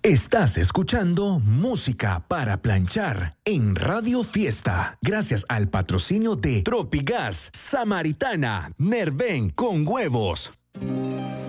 Estás escuchando Música para Planchar en Radio Fiesta, gracias al patrocinio de Tropigas, Samaritana, Nerven con huevos.